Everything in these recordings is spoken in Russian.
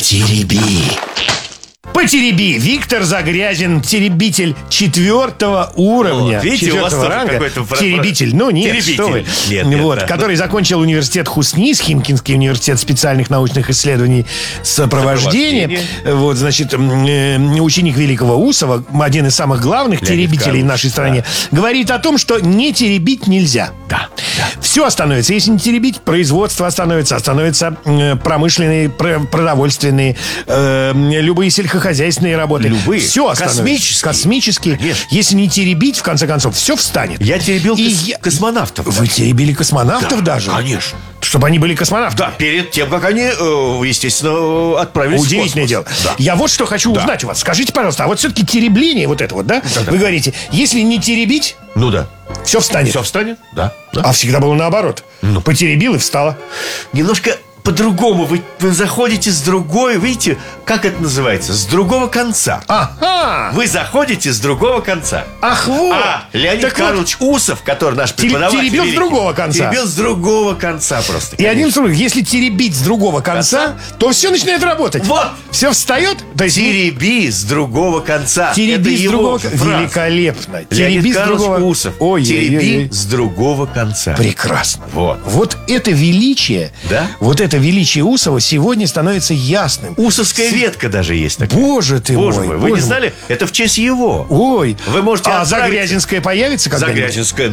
Потереби. Потереби. Виктор Загрязин, теребитель 4-го уровня. Видите, 4-го ранга. Теребитель. Ну нет, теребитель. что вы. Нет, вот, да. который закончил университет ХУСНИС, Химкинский университет специальных научных исследований сопровождения. Вот, значит, ученик великого Усова, один из самых главных теребителей в нашей стране, говорит о том, что не теребить нельзя. Да. Все остановится. Если не теребить, производство остановится. Остановятся промышленные, продовольственные, любые сельскохозяйственные работы. Любые. Все остановится. Космические. Конечно. Если не теребить, в конце концов, все встанет. Я теребил космонавтов. Вы теребили космонавтов даже? Конечно. Чтобы они были космонавты. Да, перед тем, как они, естественно, отправились в космос. Удивительное дело. Да. Я вот что хочу узнать у вас. Скажите, пожалуйста, а вот все-таки теребление вот это вот, да? Да. Вы говорите, если не теребить, Ну да. все встанет. Все встанет? Да. А всегда было наоборот. Потеребил и встало. Немножко по-другому. Вы заходите с другой, видите, как это называется? С другого конца. Ага! Вы заходите с другого конца. Ах, вот! Леонид Так Карлович Усов, который наш преподаватель теребил с великий, другого конца. теребил с другого конца просто. И одним словом, если теребить с другого конца, то все начинает работать. Вот. Все встает. То есть Тереби с другого конца. тереби Это с его другого же конца. фраза. Великолепно. Тереби Леонид с Карлович другого. Усов. Ой, Тереби с другого конца. Прекрасно. Вот. Это величие, Да? вот это величие Усова сегодня становится ясным. Усовская ветка даже есть такая. Боже ты Боже мой. мой, вы боже не мой. знали? Это в честь его. Ой. Вы можете А отправить- Загрязинская появится когда-нибудь? Загрязинская,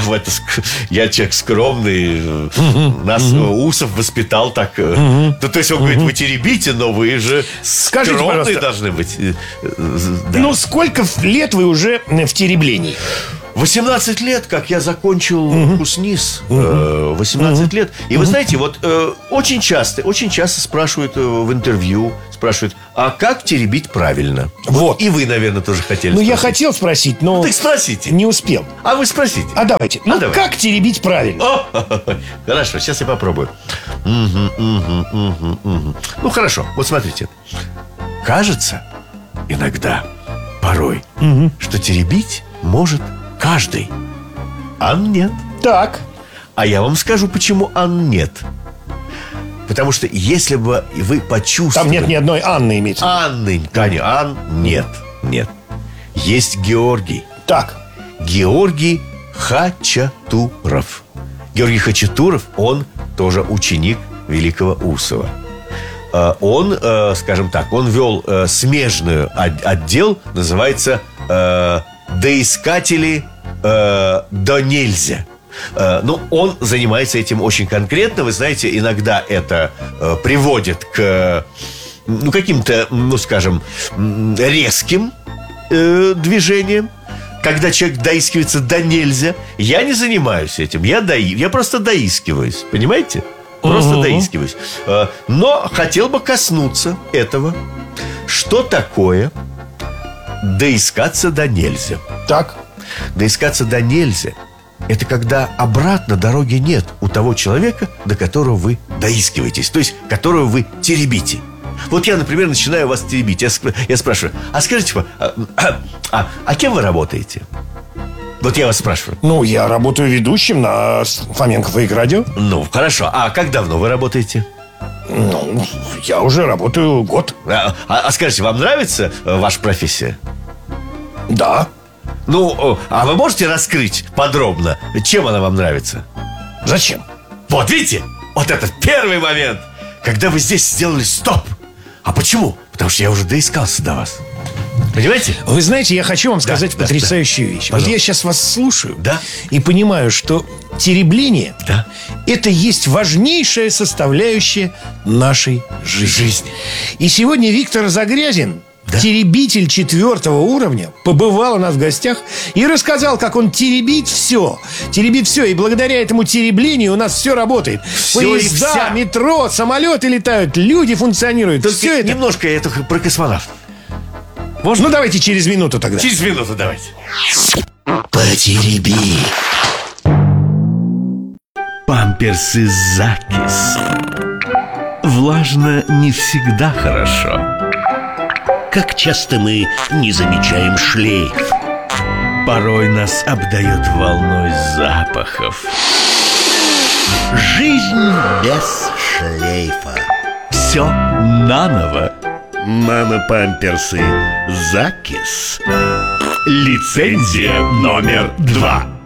я человек скромный. Нас Усов воспитал так. То есть он говорит, вы теребите, но вы же Скажите, скромные пожалуйста. должны быть. Да. Ну, сколько лет вы уже в тереблении? 18 лет, как я закончил ХУСНИС. 18 лет. И вы знаете, вот очень часто спрашивают в интервью, спрашивают, а как теребить правильно? Вот. И вы, наверное, тоже хотели Ну, я спросить. хотел спросить, но Так спросите. не успел. А вы спросите. А давайте. Ну, давай. как теребить правильно? Хорошо, сейчас я попробую. Ну, хорошо, вот смотрите. Кажется, иногда, порой, что теребить может каждый. А нет. Так. А я вам скажу, почему нет. Потому что если бы вы почувствовали... Там нет ни одной Анны, имеется. Анны, конечно, нет. Есть Георгий. Так. Георгий Хачатуров. Георгий Хачатуров, он тоже ученик великого Усова. Он, скажем так, он вел смежный отдел, называется «Доискатели до нельзя». Ну, он занимается этим очень конкретно. Вы знаете, иногда это приводит к каким-то, скажем, резким движениям, когда человек доискивается до нельзя. Я не занимаюсь этим. Я просто доискиваюсь. Понимаете? Просто доискиваюсь. Но хотел бы коснуться этого. Что такое доискаться до нельзя? Так. Доискаться до нельзя — это когда обратно дороги нет у того человека, до которого вы доискиваетесь, то есть которого вы теребите. Вот я, например, начинаю вас теребить. Я спрашиваю, а скажите, а кем вы работаете? Вот я вас спрашиваю. Ну, я работаю ведущим на Фоменко Фейк-радио. Ну, хорошо. А как давно вы работаете? Ну, я уже работаю год. А скажите, вам нравится ваша профессия? Да. Ну, а вы можете раскрыть подробно, чем она вам нравится? Зачем? Вот, видите? Вот это первый момент, когда вы здесь сделали стоп. А почему? Потому что я уже доискался до вас. Понимаете? Вы знаете, я хочу вам сказать потрясающую вещь. Вот я сейчас вас слушаю и понимаю, что теребление это есть важнейшая составляющая нашей жизни. И сегодня Виктор Загрязин, теребитель 4-го уровня, побывал у нас в гостях и рассказал, как он теребит все. И благодаря этому тереблению у нас все работает. Поезда, метро, самолеты летают, люди функционируют. Только все это. немножко я только про космонавтов. Можно? Ну, давайте через минуту тогда. Через минуту давайте. Потереби. Памперсы Закис. Влажно не всегда хорошо. Как часто мы не замечаем шлейф. Порой нас обдает волной запахов. Жизнь без шлейфа. все наново. Нано-памперсы Закис. Лицензия номер 2.